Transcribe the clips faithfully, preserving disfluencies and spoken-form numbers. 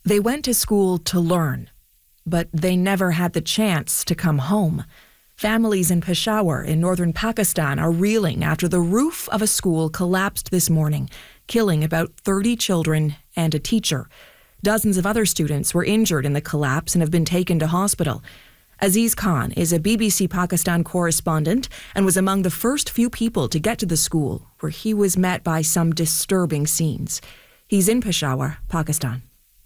They went to school to learn, but they never had the chance to come home. Families in Peshawar in northern Pakistan are reeling after the roof of a school collapsed this morning, killing about thirty children and a teacher. Dozens of other students were injured in the collapse and have been taken to hospital. Aziz Khan is a B B C Pakistan correspondent and was among the first few people to get to the school, where he was met by some disturbing scenes. He's in Peshawar, Pakistan.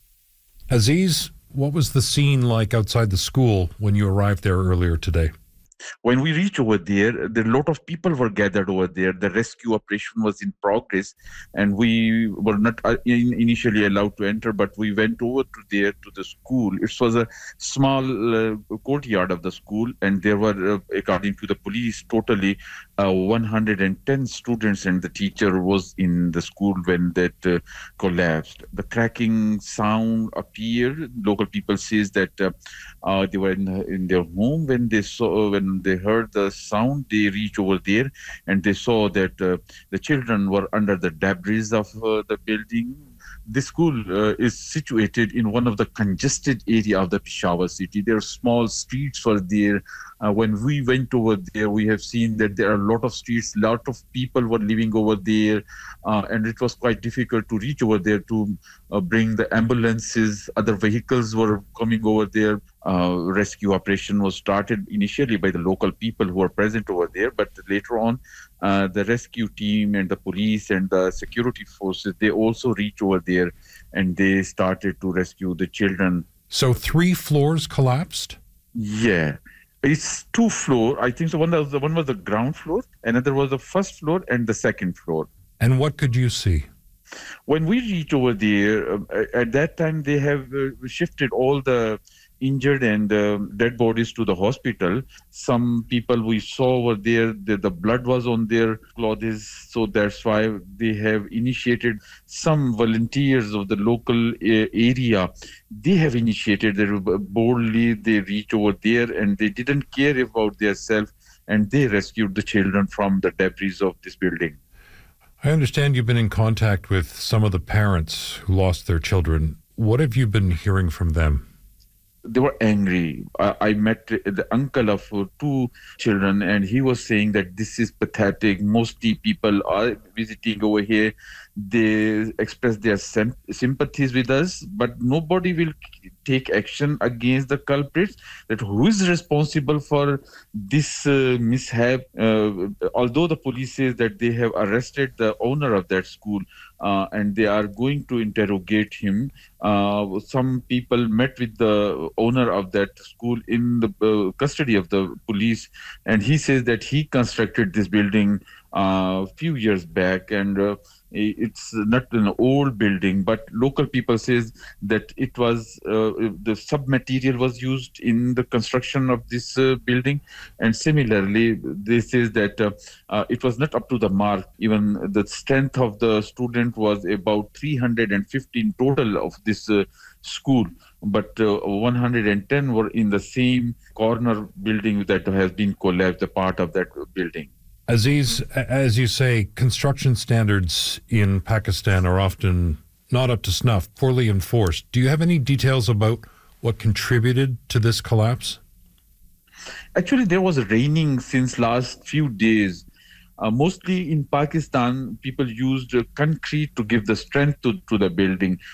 Aziz, what was the scene like outside the school when you arrived there earlier today? When we reached over there, there a lot of people were gathered over there. The rescue operation was in progress, and we were not uh, in, initially allowed to enter, but we went over to there to the school. It was a small uh, courtyard of the school, and there were, uh, according to the police, totally uh, one hundred ten students, and the teacher was in the school when that uh, collapsed. The cracking sound appeared. Local people says that uh, uh, they were in, in their home when they saw when they heard the sound. They reached over there and they saw that uh, the children were under the debris of uh, the building. This school uh, is situated in one of the congested area of the Peshawar city. There are small streets for there. Uh, when we went over there, we have seen that there are a lot of streets, a lot of people were living over there, uh, and it was quite difficult to reach over there to uh, bring the ambulances. Other vehicles were coming over there. Uh, rescue operation was started initially by the local people who were present over there, but later on, uh, the rescue team and the police and the security forces, they also reached over there and they started to rescue the children. So three floors collapsed? Yeah. It's two floor. I think so. One was the one was the ground floor, another was the first floor and the second floor. And what could you see? When we reached over there, uh, at that time they have uh, shifted all the injured and uh, dead bodies to the hospital. Some people we saw were there, the, the blood was on their clothes, so that's why they have initiated. Some volunteers of the local uh, area, they have initiated, they boldly, they reached over there and they didn't care about themselves and they rescued the children from the debris of this building. I understand you've been in contact with some of the parents who lost their children. What have you been hearing from them? They were angry. I, I met the uncle of two children and he was saying that this is pathetic. Mostly people are visiting over here. They express their sim- sympathies with us, but nobody will take action against the culprits. That who is responsible for this uh, mishap? Uh, although the police says that they have arrested the owner of that school uh, and they are going to interrogate him. Uh, some people met with the owner of that school in the uh, custody of the police, and he says that he constructed this building a uh, few years back, and uh, it's not an old building, but local people says that it was uh, the sub-material was used in the construction of this uh, building, and similarly they says that uh, uh, it was not up to the mark. Even the strength of the student was about three hundred fifteen total of this uh, school, but uh, one hundred ten were in the same corner building that has been collapsed, the part of that building. Aziz, as you say, construction standards in Pakistan are often not up to snuff, poorly enforced. Do you have any details about what contributed to this collapse? Actually, there was raining since last few days. Uh, mostly in Pakistan, people used uh, concrete to give the strength to, to the building.